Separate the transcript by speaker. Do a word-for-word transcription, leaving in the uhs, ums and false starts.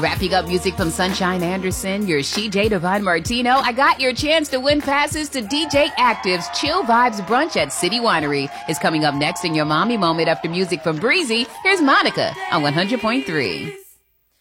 Speaker 1: Wrapping up music from Sunshine Anderson, your She J Divine Martino, I got your chance to win passes to D J Active's Chill Vibes Brunch at City Winery. Is coming up next in your mommy moment after music from Breezy. Here's Monica on one hundred point three.